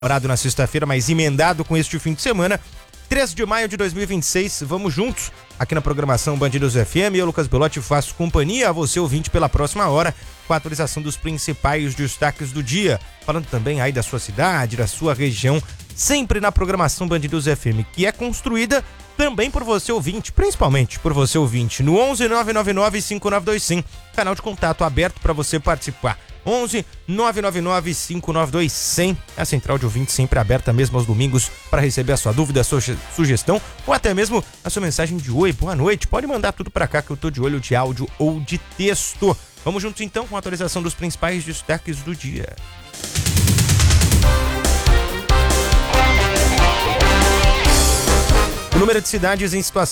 Na sexta-feira, mas emendado com este fim de semana, 3 de maio de 2026, vamos juntos aqui na programação Bandidos FM. Eu, Lucas Belotti, faço companhia a você, ouvinte, pela próxima hora, com a atualização dos principais destaques do dia, falando também aí da sua cidade, da sua região, sempre na programação Bandidos FM, que é construída também por você, ouvinte, principalmente por você, ouvinte, no 11 999 5925, canal de contato aberto para você participar. 11 999 592 100, a central de ouvinte sempre aberta mesmo aos domingos para receber a sua dúvida, a sua sugestão ou até mesmo a sua mensagem de oi, boa noite. Pode mandar tudo para cá que eu tô de olho, de áudio ou de texto. Vamos juntos então com a atualização dos principais destaques do dia. O número de cidades em situação